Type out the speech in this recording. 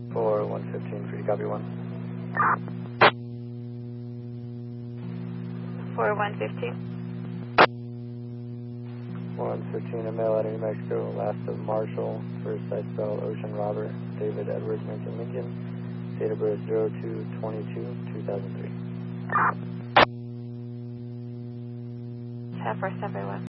For 115, free copy 1. For 115. 115, a male out of New Mexico, last of Marshall, first site spell Ocean Robert, David Edward Lincoln, date of birth 02/22/2003. Have first everyone.